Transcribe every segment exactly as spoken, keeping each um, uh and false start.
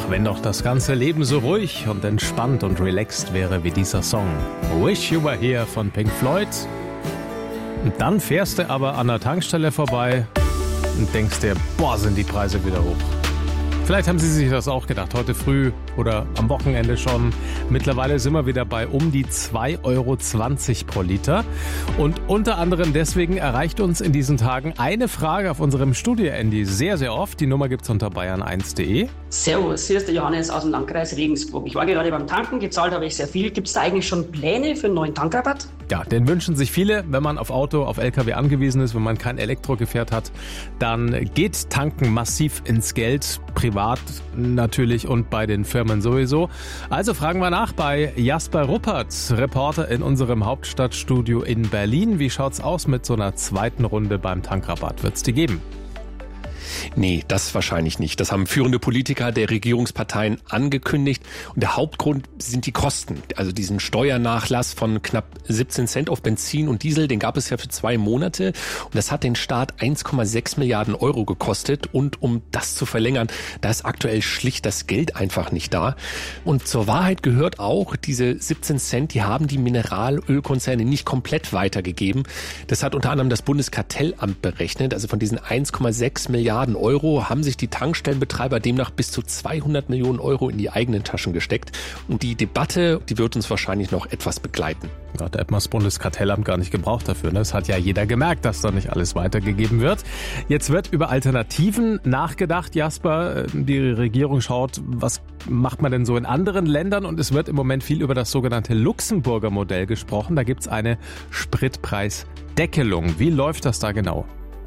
wenn doch das ganze Leben so ruhig und entspannt und relaxed wäre wie dieser Song. Wish You Were Here von Pink Floyd. Und dann fährst du aber an der Tankstelle vorbei und denkst dir, boah, sind die Preise wieder hoch. Vielleicht haben Sie sich das auch gedacht, heute früh oder am Wochenende schon. Mittlerweile sind wir wieder bei um die zwei Euro zwanzig pro Liter. Und unter anderem deswegen erreicht uns in diesen Tagen eine Frage auf unserem Studio-Handy sehr, sehr oft. Die Nummer gibt's unter bayern eins punkt de. Servus, hier ist der Johannes aus dem Landkreis Regensburg. Ich war gerade beim Tanken, gezahlt habe ich sehr viel. Gibt es da eigentlich schon Pläne für einen neuen Tankrabatt? Ja, den wünschen sich viele, wenn man auf Auto, auf L K W angewiesen ist, wenn man kein Elektrogefährt hat, dann geht Tanken massiv ins Geld, privat natürlich und bei den Firmen sowieso. Also fragen wir nach bei Jasper Ruppert, Reporter in unserem Hauptstadtstudio in Berlin. Wie schaut's aus mit so einer zweiten Runde beim Tankrabatt? Wird's die geben? Nee, das wahrscheinlich nicht. Das haben führende Politiker der Regierungsparteien angekündigt. Und der Hauptgrund sind die Kosten. Also diesen Steuernachlass von knapp siebzehn Cent auf Benzin und Diesel, den gab es ja für zwei Monate. Und das hat den Staat eins Komma sechs Milliarden Euro gekostet. Und um das zu verlängern, da ist aktuell schlicht das Geld einfach nicht da. Und zur Wahrheit gehört auch, diese siebzehn Cent, die haben die Mineralölkonzerne nicht komplett weitergegeben. Das hat unter anderem das Bundeskartellamt berechnet. Also von diesen eins Komma sechs Milliarden Euro haben sich die Tankstellenbetreiber demnach bis zu zweihundert Millionen Euro in die eigenen Taschen gesteckt. Und die Debatte, die wird uns wahrscheinlich noch etwas begleiten. Da hat das Bundeskartellamt gar nicht gebraucht dafür. Das hat ja jeder gemerkt, dass da nicht alles weitergegeben wird. Jetzt wird über Alternativen nachgedacht, Jasper. Die Regierung schaut, was macht man denn so in anderen Ländern? Und es wird im Moment viel über das sogenannte Luxemburger Modell gesprochen. Da gibt es eine Spritpreisdeckelung. Wie läuft das da genau?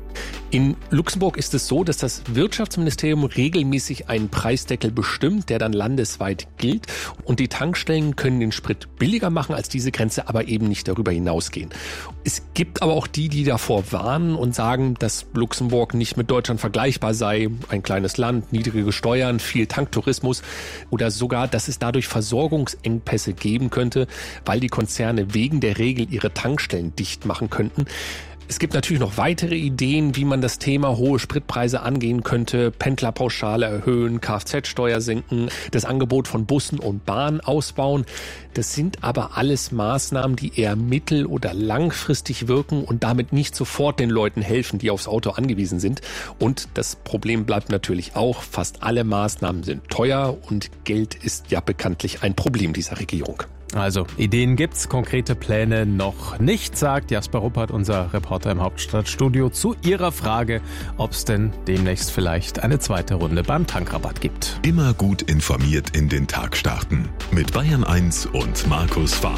In Luxemburg ist es so, dass das Wirtschaftsministerium regelmäßig einen Preisdeckel bestimmt, der dann landesweit gilt. Und die Tankstellen können den Sprit billiger machen als diese Grenze, aber eben nicht darüber hinausgehen. Es gibt aber auch die, die davor warnen und sagen, dass Luxemburg nicht mit Deutschland vergleichbar sei. Ein kleines Land, niedrige Steuern, viel Tanktourismus oder sogar, dass es dadurch Versorgungsengpässe geben könnte, weil die Konzerne wegen der Regel ihre Tankstellen dicht machen könnten. Es gibt natürlich noch weitere Ideen, wie man das Thema hohe Spritpreise angehen könnte. Pendlerpauschale erhöhen, Kfz-Steuer senken, das Angebot von Bussen und Bahnen ausbauen. Das sind aber alles Maßnahmen, die eher mittel- oder langfristig wirken und damit nicht sofort den Leuten helfen, die aufs Auto angewiesen sind. Und das Problem bleibt natürlich auch, fast alle Maßnahmen sind teuer und Geld ist ja bekanntlich ein Problem dieser Regierung. Also, Ideen gibt's, konkrete Pläne noch nicht, sagt Jasper Ruppert, unser Reporter im Hauptstadtstudio, zu Ihrer Frage, ob es denn demnächst vielleicht eine zweite Runde beim Tankrabatt gibt. Immer gut informiert in den Tag starten. Mit Bayern eins und Markus Fahn.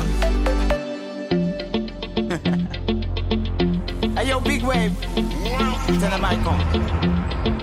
Hey yo, Big Wave. Tell them I come.